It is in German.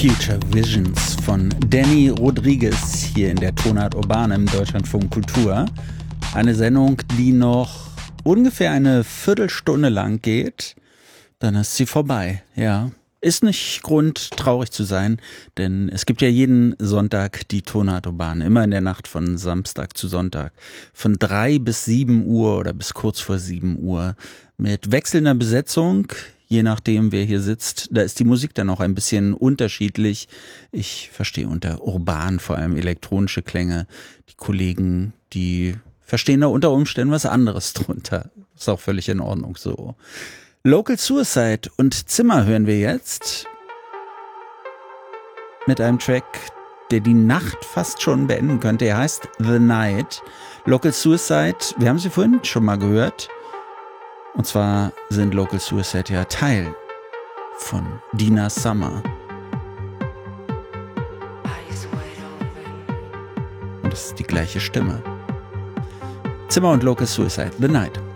Future Visions von Danny Rodriguez hier in der Tonart Urbane im Deutschlandfunk Kultur. Eine Sendung, die noch ungefähr eine Viertelstunde lang geht, dann ist sie vorbei, ja. Ist nicht Grund, traurig zu sein, denn es gibt ja jeden Sonntag die Tonart Urbane, immer in der Nacht von Samstag zu Sonntag, von 3 bis 7 Uhr oder bis kurz vor 7 Uhr, mit wechselnder Besetzung, je nachdem, wer hier sitzt. Da ist die Musik dann auch ein bisschen unterschiedlich. Ich verstehe unter urban vor allem elektronische Klänge. Die Kollegen, die verstehen da unter Umständen was anderes drunter. Ist auch völlig in Ordnung so. Local Suicide und Zimmer hören wir jetzt mit einem Track, der die Nacht fast schon beenden könnte. Er heißt The Night. Local Suicide, wir haben sie vorhin schon mal gehört. Und zwar sind Local Suicide ja Teil von Dina Summer. Und es ist die gleiche Stimme. Zimmer und Local Suicide, The Night.